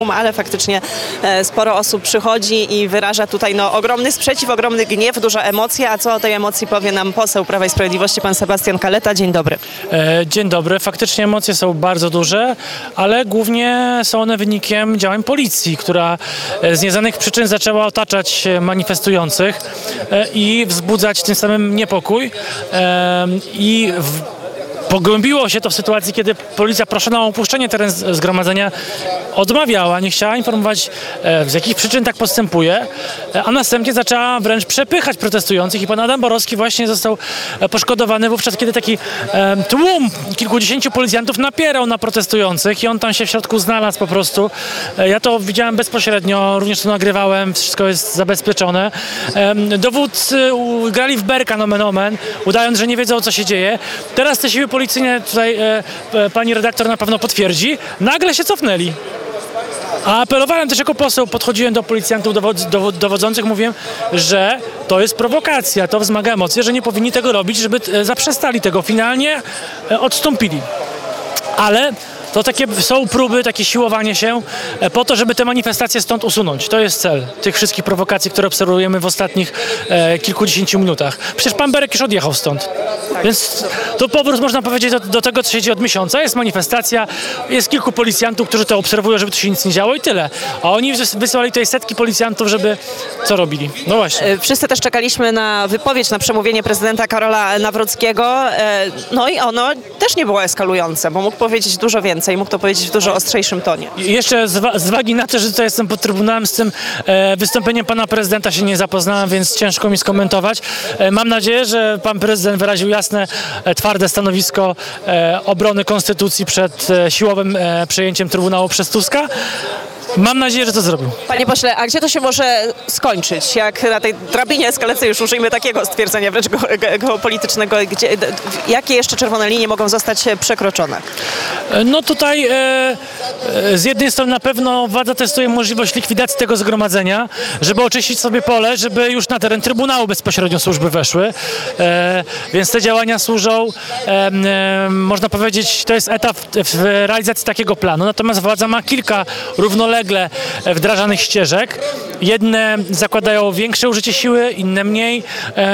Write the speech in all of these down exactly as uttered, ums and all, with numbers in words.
ale faktycznie sporo osób przychodzi i wyraża tutaj no, ogromny sprzeciw, ogromny gniew, duża emocja. A co o tej emocji powie nam poseł Prawa i Sprawiedliwości, pan Sebastian Kaleta. Dzień dobry. Dzień dobry. Faktycznie emocje są bardzo duże, ale głównie są one wynikiem działań policji, która z nieznanych przyczyn zaczęła otaczać manifestujących i wzbudzać tym samym niepokój. I w Pogłębiło się to w sytuacji, kiedy policja proszona o opuszczenie terenu zgromadzenia odmawiała, nie chciała informować, z jakich przyczyn tak postępuje, a następnie zaczęła wręcz przepychać protestujących i pan Adam Borowski właśnie został poszkodowany wówczas, kiedy taki tłum kilkudziesięciu policjantów napierał na protestujących i on tam się w środku znalazł po prostu. Ja to widziałem bezpośrednio, również to nagrywałem, wszystko jest zabezpieczone. Dowódcy grali w berka nomen omen, udając, że nie wiedzą, co się dzieje. Teraz te siły policyjne, tutaj e, e, pani redaktor na pewno potwierdzi, nagle się cofnęli. A apelowałem też jako poseł, podchodziłem do policjantów dowod, dowod, dowodzących, mówiłem, że to jest prowokacja, to wzmaga emocje, że nie powinni tego robić, żeby e, zaprzestali tego. Finalnie e, odstąpili. Ale to takie są próby, takie siłowanie się po to, żeby te manifestacje stąd usunąć. To jest cel tych wszystkich prowokacji, które obserwujemy w ostatnich e, kilkudziesięciu minutach. Przecież pan Berek już odjechał stąd. Tak. Więc to powrót, można powiedzieć, do, do tego, co się dzieje od miesiąca. Jest manifestacja, jest kilku policjantów, którzy to obserwują, żeby tu się nic nie działo i tyle. A oni wysłali tutaj setki policjantów, żeby co robili? No właśnie. Wszyscy też czekaliśmy na wypowiedź, na przemówienie prezydenta Karola Nawrockiego. No i ono też nie było eskalujące, bo mógł powiedzieć dużo więcej. Mógł to powiedzieć w dużo ostrzejszym tonie. I jeszcze z, wa- z wagi na to, że tutaj jestem pod Trybunałem, z tym e, wystąpieniem pana prezydenta się nie zapoznałem, więc ciężko mi skomentować. E, mam nadzieję, że pan prezydent wyraził jasne, e, twarde stanowisko e, obrony konstytucji przed e, siłowym e, przejęciem Trybunału przez Tuska. Mam nadzieję, że to zrobił. Panie pośle, a gdzie to się może skończyć? Jak na tej drabinie eskalacji, już użyjmy takiego stwierdzenia wręcz ge- ge- geopolitycznego, gdzie, d- jakie jeszcze czerwone linie mogą zostać przekroczone? No tutaj e, e, z jednej strony na pewno władza testuje możliwość likwidacji tego zgromadzenia, żeby oczyścić sobie pole, żeby już na teren Trybunału bezpośrednio służby weszły. E, więc te działania służą, e, e, można powiedzieć, to jest etap w realizacji takiego planu. Natomiast władza ma kilka równoległych wdrażanych ścieżek. Jedne zakładają większe użycie siły, inne mniej.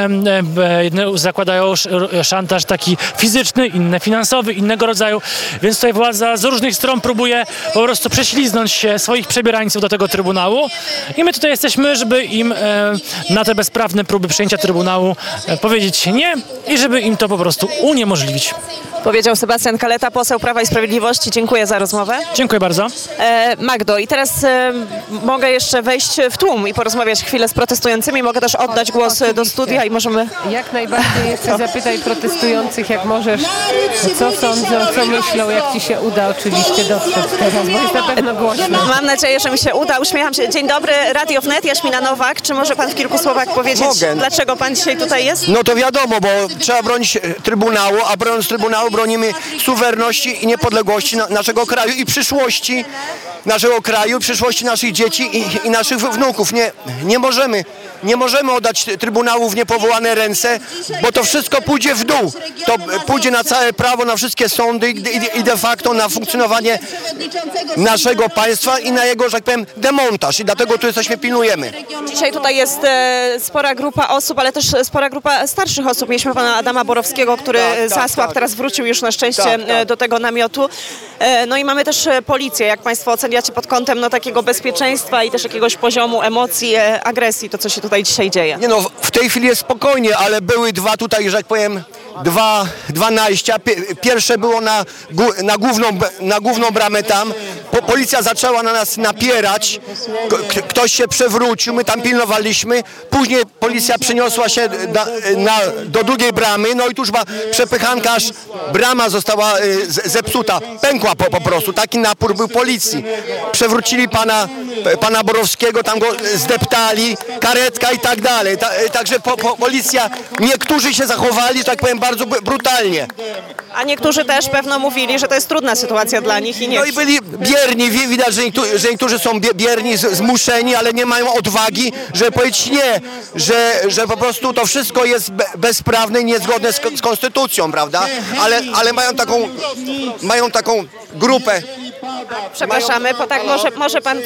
Jedne zakładają szantaż taki fizyczny, inne finansowy, innego rodzaju. Więc tutaj władza z różnych stron próbuje po prostu prześliznąć się swoich przebierańców do tego Trybunału. I my tutaj jesteśmy, żeby im na te bezprawne próby przejęcia Trybunału powiedzieć nie i żeby im to po prostu uniemożliwić. Powiedział Sebastian Kaleta, poseł Prawa i Sprawiedliwości. Dziękuję za rozmowę. Dziękuję bardzo. E, Magdo, i teraz e, mogę jeszcze wejść w tłum i porozmawiać chwilę z protestującymi. Mogę też oddać głos Oczywiście. do studia i możemy... Jak najbardziej jesteś, zapytaj protestujących, jak możesz, co sądzą, co myślą, jak ci się uda oczywiście dotrzeć teraz, bo jest na pewno głośno. Mam nadzieję, że mi się uda. Uśmiecham się. Dzień dobry, Radio Wnet, Jaśmina Nowak. Czy może pan w kilku słowach powiedzieć, Mogę. dlaczego pan dzisiaj tutaj jest? No to wiadomo, bo trzeba bronić Trybunału, a broniąc Trybunału bronimy suwerenności i niepodległości na, naszego kraju i przyszłości naszego kraju, przyszłości naszych dzieci i, i naszych wnuków. Nie, nie możemy, nie możemy oddać Trybunału w niepowołane ręce, bo to wszystko pójdzie w dół. To pójdzie na całe prawo, na wszystkie sądy i, i de facto na funkcjonowanie naszego państwa i na jego, że tak powiem, demontaż. I dlatego tu jesteśmy, pilnujemy. Dzisiaj tutaj jest e, spora grupa osób, ale też spora grupa starszych osób. Mieliśmy pana Adama Borowskiego, który Tak, tak, zasłabł, tak. teraz wrócił już na szczęście Tak, tak. e, do tego namiotu. E, no i mamy też e, policję. Jak państwo oceniacie pod kątem no, takiego bezpieczeństwa i też jakiegoś poziomu emocji, e, agresji, to co się tutaj dzisiaj dzieje? Nie no, w tej chwili jest spokojnie, ale były dwa tutaj, że tak powiem, dwa, dwa najścia. Pie- Pierwsze było na, gó- na, główną, na główną bramę tam. Po, policja zaczęła na nas napierać. K- k- ktoś się przewrócił, my tam pilnowaliśmy. Później policja przeniosła się na, na, do drugiej bramy. No i tu już była przepychanka, aż brama została y, z- zepsuta. Pękła po, po prostu. Taki napór był policji. Przewrócili pana, pana Borowskiego, tam go zdeptali, karetka i tak dalej. Ta, także po, po, policja, niektórzy się zachowali, że tak powiem, bardzo b- brutalnie. A niektórzy też pewno mówili, że to jest trudna sytuacja dla nich i nie. No i byli bierni, wi- widać, że niektórzy, że niektórzy są bie- bierni, z- zmuszeni, ale nie mają odwagi, żeby powiedzieć nie, że, że po prostu to wszystko jest be- bezprawne i niezgodne z, z konstytucją, prawda? Ale, ale mają taką, mają taką grupę Przepraszamy, bo tak może, może pan